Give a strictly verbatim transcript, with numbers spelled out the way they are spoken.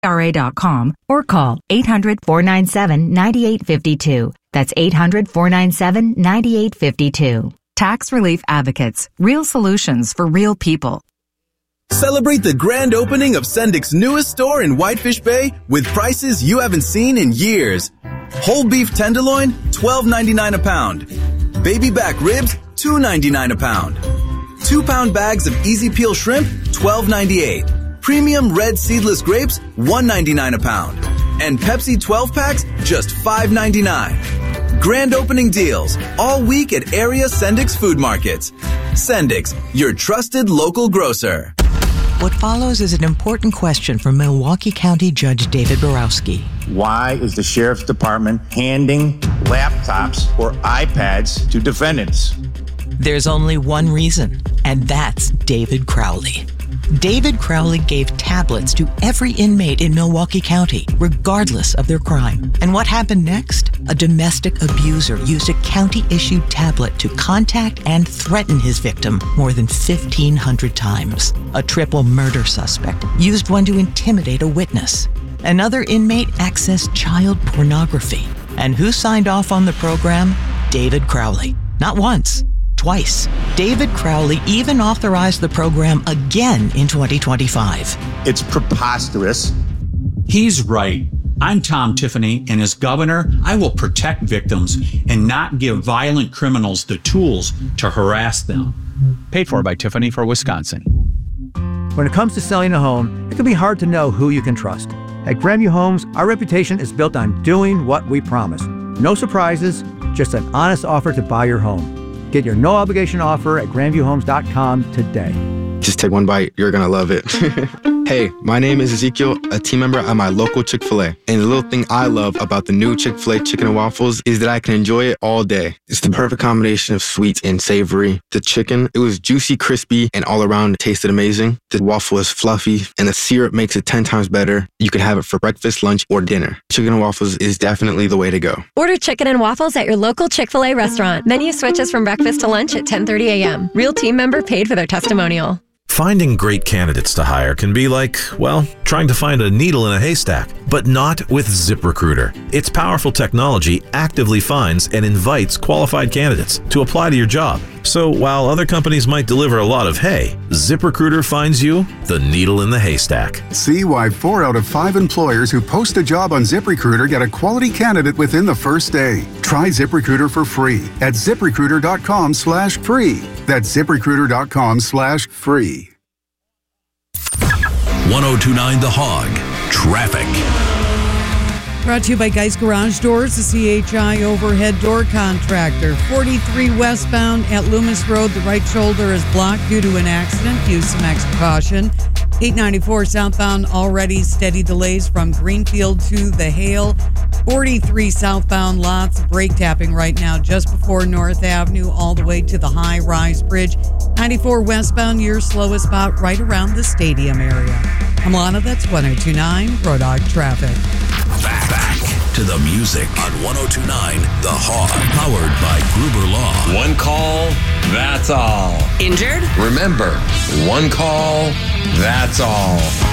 R A dot com or call eight hundred, four nine seven, nine eight five two. That's eight hundred, four nine seven, nine eight five two. Tax Relief Advocates. Real solutions for real people. Celebrate the grand opening of Sendik's newest store in Whitefish Bay with prices you haven't seen in years. Whole beef tenderloin, twelve ninety-nine a pound. Baby back ribs, two ninety-nine a pound. Two pound bags of easy peel shrimp, twelve ninety-eight. Premium red seedless grapes, one ninety-nine a pound. And Pepsi twelve packs, just five ninety-nine. Grand opening deals all week at area Sendik's food markets. Sendik's, your trusted local grocer. What follows is an important question from Milwaukee County Judge David Borowski. Why is the Sheriff's Department handing laptops or iPads to defendants? There's only one reason, and that's David Crowley. David Crowley gave tablets to every inmate in Milwaukee County, regardless of their crime. And what happened next? A domestic abuser used a county-issued tablet to contact and threaten his victim more than fifteen hundred times. A triple murder suspect used one to intimidate a witness. Another inmate accessed child pornography. And who signed off on the program? David Crowley. Not once. Twice. David Crowley even authorized the program again in twenty twenty-five. It's preposterous. He's right. I'm Tom Tiffany, and as governor, I will protect victims and not give violent criminals the tools to harass them. Paid for by Tiffany for Wisconsin. When it comes to selling a home, it can be hard to know who you can trust. At Grandview Homes, our reputation is built on doing what we promise. No surprises, just an honest offer to buy your home. Get your no-obligation offer at grandview homes dot com today. Just take one bite. You're going to love it. Hey, my name is Ezekiel, a team member at my local Chick-fil-A. And the little thing I love about the new Chick-fil-A chicken and waffles is that I can enjoy it all day. It's the perfect combination of sweet and savory. The chicken, it was juicy, crispy, and all around it tasted amazing. The waffle is fluffy, and the syrup makes it ten times better. You can have it for breakfast, lunch, or dinner. Chicken and waffles is definitely the way to go. Order chicken and waffles at your local Chick-fil-A restaurant. Menu switches from breakfast to lunch at ten thirty a.m. Real team member paid for their testimonial. Finding great candidates to hire can be like, well, trying to find a needle in a haystack, but not with ZipRecruiter. Its powerful technology actively finds and invites qualified candidates to apply to your job. So while other companies might deliver a lot of hay, ZipRecruiter finds you the needle in the haystack. See why four out of five employers who post a job on ZipRecruiter get a quality candidate within the first day. Try ZipRecruiter for free at ZipRecruiter.com slash free. That's ZipRecruiter.com slash free. one oh two point nine The Hog. Traffic. Brought to you by Geist Garage Doors, the C H I overhead door contractor. forty-three westbound at Loomis Road. The right shoulder is blocked due to an accident. Use some extra caution. eight ninety-four southbound, already steady delays from Greenfield to the Hale. forty-three southbound, lots of brake tapping right now just before North Avenue all the way to the High Rise Bridge. ninety-four westbound, your slowest spot right around the stadium area. I'm Lana, that's one oh two point nine Road Dog Traffic. Back, back to the music on one oh two point nine The Hog. Powered by Gruber Law. One call, that's all. Injured? Remember, one call, that's all.